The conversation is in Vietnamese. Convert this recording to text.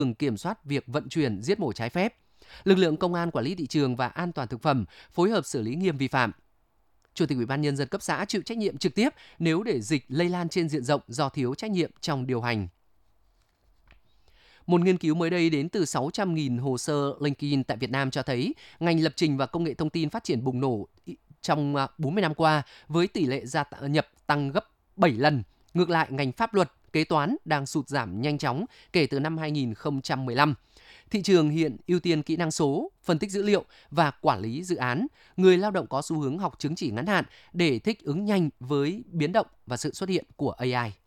kiểm soát việc vận chuyển giết mổ trái phép. Lực lượng công an quản lý thị trường và an toàn thực phẩm phối hợp xử lý nghiêm vi phạm. Chủ tịch Ủy ban nhân dân cấp xã chịu trách nhiệm trực tiếp nếu để dịch lây lan trên diện rộng do thiếu trách nhiệm trong điều hành. Một nghiên cứu mới đây đến từ 600.000 hồ sơ LinkedIn tại Việt Nam cho thấy ngành lập trình và công nghệ thông tin phát triển bùng nổ trong 40 năm qua với tỷ lệ gia nhập tăng gấp 7 lần. Ngược lại, ngành pháp luật, kế toán đang sụt giảm nhanh chóng kể từ năm 2015. Thị trường hiện ưu tiên kỹ năng số, phân tích dữ liệu và quản lý dự án. Người lao động có xu hướng học chứng chỉ ngắn hạn để thích ứng nhanh với biến động và sự xuất hiện của AI.